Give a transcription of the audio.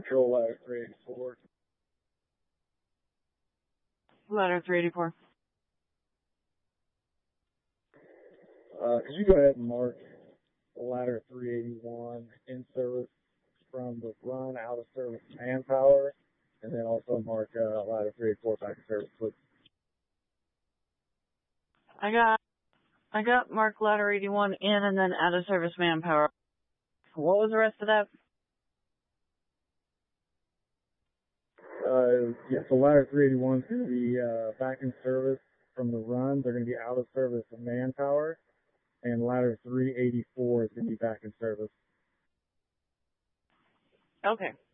Control ladder 384. Ladder 384. Could you go ahead and mark ladder 381 in service from the run out of service manpower, and then also mark ladder 384 back in service, please? I got mark ladder 81 in and then out of service manpower. What was the rest of that? Yeah, so ladder 381 is going to be back in service from the run. They're going to be out of service of manpower. And ladder 384 is going to be back in service. Okay.